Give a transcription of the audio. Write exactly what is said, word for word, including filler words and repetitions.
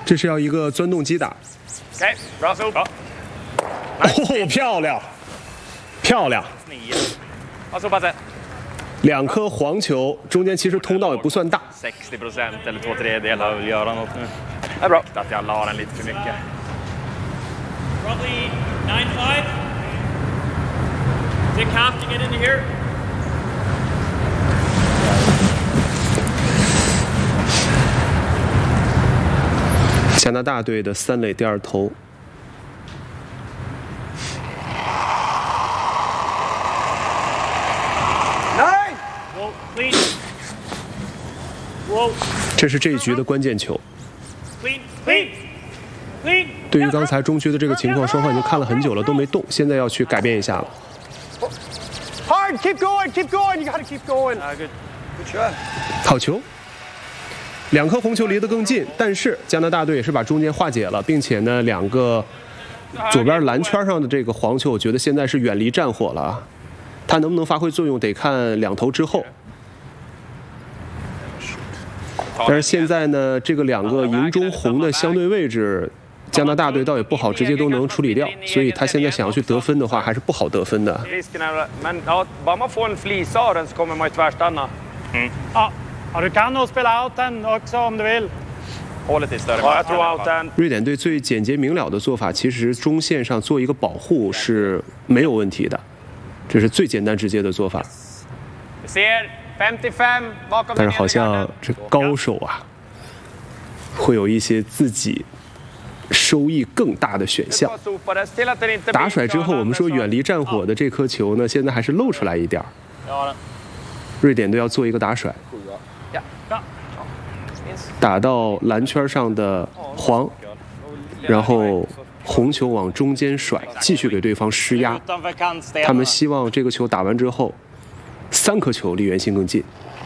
这是要一个钻洞击打。 OK， bra så. 好。 哦，漂亮，漂亮。 Ja, så pass. 两颗黄球，中间其实通道也不算大。 sextio procent eller två tredjedelar vill göra något nu. Det är bra. Att jag la den lite för mycket. Probably nine five. Dick half to get into here. 加拿大队的三垒第二投。 Whoa, clean. Whoa, 这是这一局的关键球。 clean, clean, clean. 对于刚才中区的这个情况，双方已经看了很久了，都没动，现在要去改变一下了。 Hard, keep going, keep going. You gotta keep going. Ah, good. Good shot. 好球。两颗红球离得更近，但是加拿大队也是把中间化解了，并且呢，两个左边蓝圈上的这个黄球，我觉得现在是远离战火了啊。它能不能发挥作用，得看两投之后。但是现在呢，这个两个银中红的相对位置，加拿大队倒也不好直接都能处理掉，所以他现在想要去得分的话，还是不好得分的。 Men ja, bara man får en flisa av den så kommer man ju tvärstanna. Ja, ja, du kan nog spela out den också om du vill. Hålet är större. Ja, jag tror out den. 瑞典队最简洁明了的做法，其实中线上做一个保护是没有问题的，这是最简单直接的做法。 Vi ser femtiofem bakom 但 den 是好 nedre 像 garden. 这高手啊，会有一些自己收益更大的选项。 Bara sopades till att den inte 打 blir 甩之后，我们说 körande 远 så- 离战火的这颗球呢，现在还是露出来一点儿。 Ja, 瑞典队要做一个打甩， Ja. ja. 打到蓝圈上的黄，然后红球往中间甩，继续给对方施压。 Utanför kantstenen. 他们希望这个球打完之后，三颗球离圆心更近。